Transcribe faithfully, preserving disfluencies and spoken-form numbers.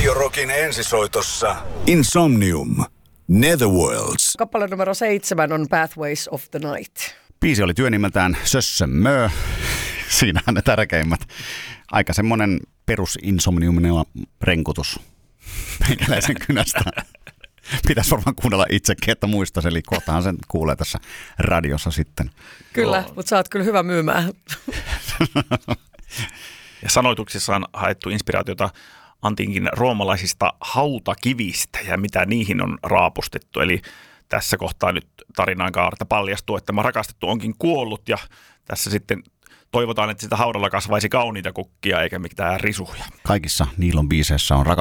Radio Rockin ensisoitossa Insomnium, Netherworlds. Kappale numero seitsemän on Pathways of the Night. Biisi oli työnimeltään Sössömmö. Siinähän ne tärkeimmät. Aika semmoinen perus insomniuminen renkutus meikäläisen kynästä. Pitäisi varmaan kuunnella itsekin, että muistaisi, eli kohtahan sen kuulee tässä radiossa sitten. Kyllä, Joo. mutta sä oot kyllä hyvä myymään. Ja sanoituksissa on haettu inspiraatiota antiikin roomalaisista hautakivistä ja mitä niihin on raapustettu. Eli tässä kohtaa nyt tarinaan kaarta paljastuu, että mä rakastettu onkin kuollut ja tässä sitten toivotaan, että sitä haudalla kasvaisi kauniita kukkia eikä mitään risuja. Kaikissa Niilon biiseissä on